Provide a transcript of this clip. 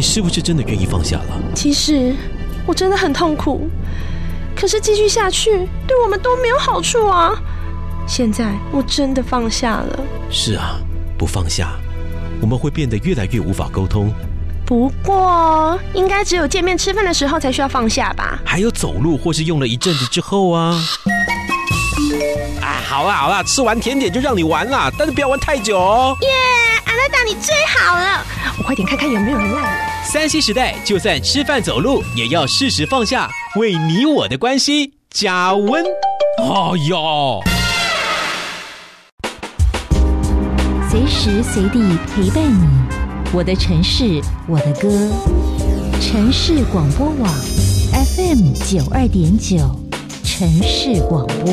是不是真的愿意放下了？ 其实我真的很痛苦，可是继续下去对我们都没有好处啊。现在我真的放下了。 是啊，不放下，我们会变得越来越无法沟通。 不过应该只有见面吃饭的时候才需要放下吧？ 还有走路或是用了一阵子之后啊。好啦，吃完甜点就让你玩啦，但是不要玩太久哦。 耶，阿娜达你最好了，我快点看看有没有人赖我。 3C 时代，就算吃饭走路也要适时放下，为你我的关系加温。哦哟， 随时随地陪伴你，我的城市，我的歌。城市广播网 FM92.9，城市广播。